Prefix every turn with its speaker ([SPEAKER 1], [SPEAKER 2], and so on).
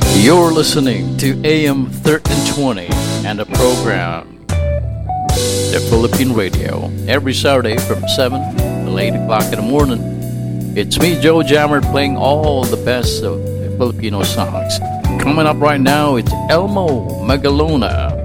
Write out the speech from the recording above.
[SPEAKER 1] You're listening to AM 1320 and the program The Philippine Radio every Saturday from 7 till 8 o'clock in the morning. It's me, Joe Jammer, playing all the best of Filipino songs. Coming up right now, it's Elmo Magalona